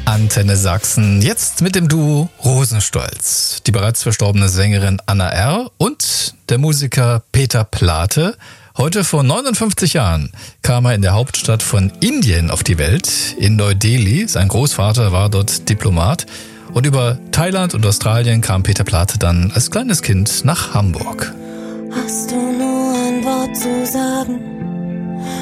Antenne Sachsen, jetzt mit dem Duo Rosenstolz. Die bereits verstorbene Sängerin Anna R. und der Musiker Peter Plate. Heute vor 59 Jahren kam er in der Hauptstadt von Indien auf die Welt, in Neu-Delhi. Sein Großvater war dort Diplomat. Und über Thailand und Australien kam Peter Plate dann als kleines Kind nach Hamburg. Hast du nur ein Wort zu sagen?